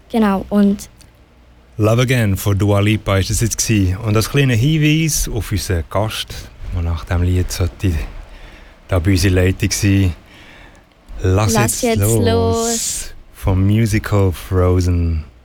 Genau, und Love Again von Dua Lipa war das jetzt gewesen. Und als kleiner Hinweis auf unseren Gast, der nach diesem Lied sollte da bei uns in Leitung sein. Lass jetzt los. Vom Musical Frozen.